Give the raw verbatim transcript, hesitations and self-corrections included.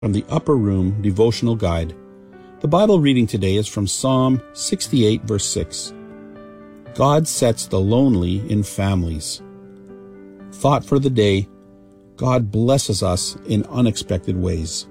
From the Upper Room Devotional Guide. The Bible reading today is from Psalm sixty-eight, verse six. God sets the lonely in families. Thought for the day: God blesses us in unexpected ways.